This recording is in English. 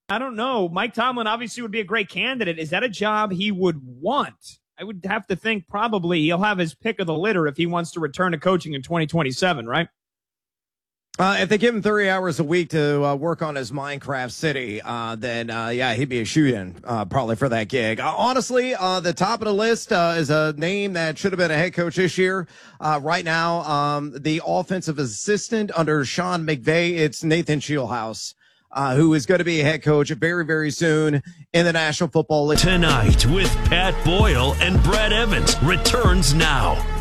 I don't know. Mike Tomlin obviously would be a great candidate. Is that a job he would want? I would have to think probably he'll have his pick of the litter if he wants to return to coaching in 2027, right? If they give him 30 hours a week to work on his Minecraft city, then yeah, he'd be a shoot-in probably for that gig. Honestly, the top of the list is a name that should have been a head coach this year. Right now, the offensive assistant under Sean McVay, it's Nathan Shieldhouse, who is going to be a head coach very, very soon in the National Football League. Tonight with Pat Boyle and Brad Evans returns now